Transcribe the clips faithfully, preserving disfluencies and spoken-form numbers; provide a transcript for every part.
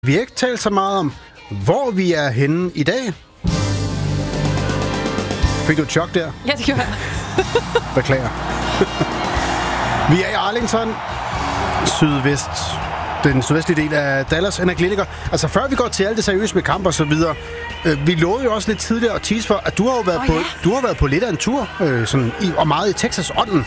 Vi har ikke talt så meget om, hvor vi er henne i dag. Fik du et chok der? Ja, det gjorde jeg. Beklager. Vi er i Arlington, sydvest, den sydvestlige del af Dallas Analytiker. Altså før vi går til alt det seriøse med kamp og så videre, øh, vi lovede jo også lidt tidligere at tease for, at du har jo været, oh, på, ja. du har været på lidt af en tur, øh, sådan i, og meget i Texas-ånden.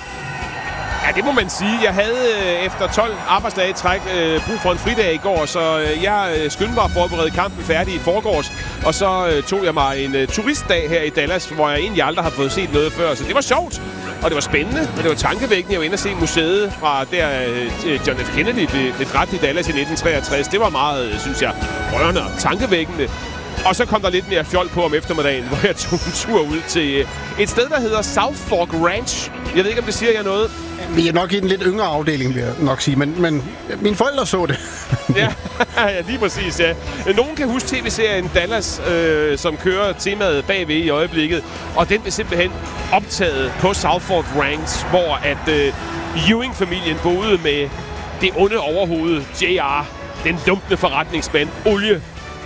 Ja, det må man sige. Jeg havde øh, efter tolv arbejdsdage i træk øh, brug for en fridag i går, så øh, jeg øh, skyndte mig at forberede kampen færdig i forgårs. Og så øh, tog jeg mig en øh, turistdag her i Dallas, hvor jeg egentlig aldrig har fået set noget før. Så det var sjovt, og det var spændende, og det var tankevækkende. Jeg var inde og se museet fra der øh, John F. Kennedy blev, blev dræbt i Dallas i nitten treogtres. Det var meget, øh, synes jeg, rørende og tankevækkende. Og så kom der lidt mere fjol på om eftermiddagen, hvor jeg tog en tur ud til et sted, der hedder South Fork Ranch. Jeg ved ikke, om det siger jer noget. Vi er nok i en lidt yngre afdeling, vil jeg nok sige, men, men mine forældre så det. Ja, ja, lige præcis, ja. Nogen kan huske tv-serien Dallas, øh, som kører temaet bagved i øjeblikket, og den blev simpelthen optaget på South Fork Ranch, hvor at øh, Ewing-familien boede med det onde overhoved, J R, den dumpende forretningsmand, olie.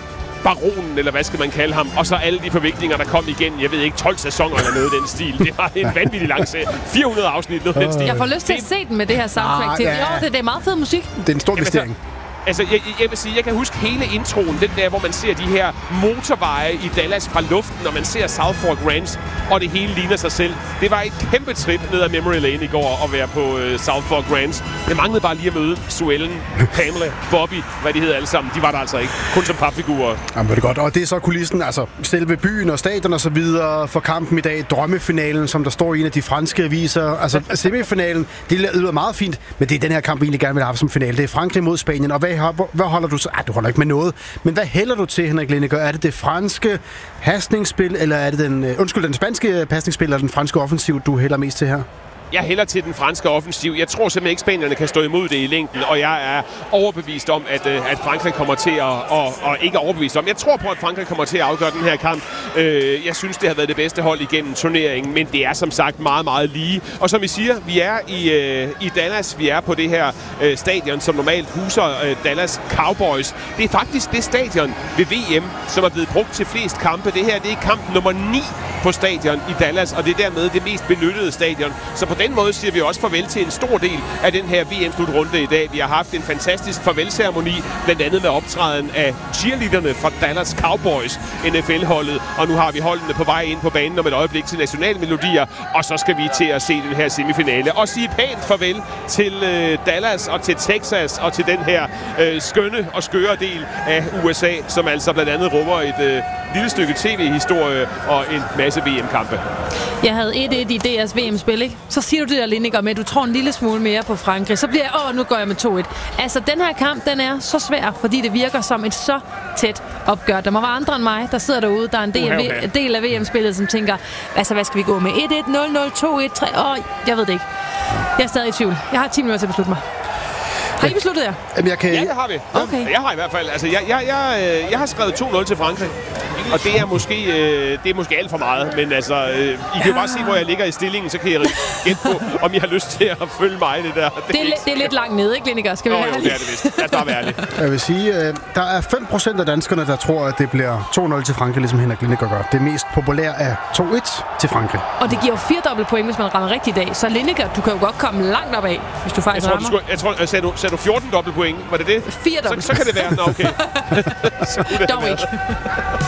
Baronen, eller hvad skal man kalde ham, og så alle de forviklinger, der kom igen, jeg ved ikke, tolv sæsoner eller noget i den stil. Det var en vanvittig lang serie. fire hundrede afsnit, noget den stil. Jeg får lyst til at se den med det her soundtrack til. Ah, ja. Jo, det, det er meget fed musik. Det er en stor investering. Altså, jeg, jeg vil sige, jeg kan huske hele introen, den der, hvor man ser de her motorveje i Dallas fra luften, når man ser South Fork Ranch, og det hele ligner sig selv. Det var et kæmpe trip ned ad Memory Lane i går at være på uh, South Fork Ranch. Det manglede bare lige at møde Suellen, Pamela, Bobby, hvad de hedder alle sammen. De var der altså ikke. Kun som papfigurer. Jamen, det er godt. Og det er så kulissen, altså selve byen og stadion og så videre for kampen i dag. Drømmefinalen, som der står i en af de franske aviser. Altså semifinalen, det lyder meget fint, men det er den her kamp, vi egentlig gerne vil have som finale. Det er Frankrig mod Spanien, og hvad Hvad holder du så? Ah, du holder ikke med noget. Men hvad hælder du til, Henrik Lineker? Er det det franske pasningsspil, eller er det den, uh, undskyld, den spanske pasningsspil, eller den franske offensiv, du hælder mest til her? Jeg hælder til den franske offensiv. Jeg tror simpelthen ikke, spanierne kan stå imod det i længden, og jeg er overbevist om, at, at Frankrig kommer til at... Og, og ikke overbevist om. Jeg tror på, at Frankrig kommer til at afgøre den her kamp. Jeg synes, det har været det bedste hold igennem turneringen, men det er som sagt meget, meget lige. Og som I siger, vi er i, i Dallas. Vi er på det her stadion, som normalt huser Dallas Cowboys. Det er faktisk det stadion ved V M, som er blevet brugt til flest kampe. Det her, det er kamp nummer ni på stadion i Dallas, og det er dermed det mest benyttede stadion. Så på den måde siger vi også farvel til en stor del af den her V M-slutrunde i dag. Vi har haft en fantastisk farvelceremoni, blandt andet med optræden af cheerleaderne fra Dallas Cowboys, N F L-holdet. Og nu har vi holdene på vej ind på banen om et øjeblik til nationalmelodier, og så skal vi til at se den her semifinale. Og sige pænt farvel til øh, Dallas og til Texas og til den her øh, skønne og skøre del af U S A, som altså blandt andet rummer et øh, lille stykke tv-historie og en masse V M-kampe. Jeg havde et et i D R's V M-spil, ikke? Så siger du det der, Lineker, med, at du tror en lille smule mere på Frankrig. Så bliver jeg, åh, nu går jeg med to et. Altså, den her kamp, den er så svær, fordi det virker som et så tæt opgør. Der må være andre end mig, der sidder derude, der er en del, okay, okay. af, del af V M-spillet, som tænker, altså, hvad skal vi gå med? et et, nul nul, to et, tre, åh, jeg ved det ikke. Jeg er stadig i tvivl. Jeg har ti minutter til at beslutte mig. Har I besluttet jer? Jamen, jeg kan... Ja, det har vi. Okay. Jeg har i hvert fald. Altså, jeg, jeg, jeg, jeg har skrevet to nul til Frankrig. Og det er måske øh, det er måske alt for meget, men altså øh, I kan jo bare se, hvor jeg ligger i stillingen, så kan jeg gætte på, om I har lyst til at følge mig i det der. Det, det, er, li- det er lidt langt nede, ikke, Lineker? Skal vi Nå, være jo, det er det vist. Lad os bare være ærlig. Jeg vil sige, øh, der er fem procent af danskerne, der tror, at det bliver to nul til Frankrig, ligesom Henrik Lineker gør. Det mest populære er to et til Frankrig. Og det giver jo fire dobbelt point, hvis man rammer rigtigt i dag. Så Lineker, du kan jo godt komme langt op af, hvis du faktisk jeg tror, rammer. du skulle, jeg tror, jeg sagde, du, sagde du fjorten dobbelt point? Var det det? Fire dobbelt. Så, så kan det være. Nå, okay. Så kunne det Dog ikke.